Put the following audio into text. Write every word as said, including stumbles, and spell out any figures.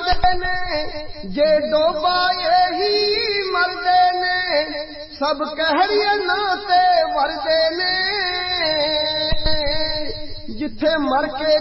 मरदे ने जे डोबाए ही मरदे ने सब कहरियां ते वरदे ने जिथे मर के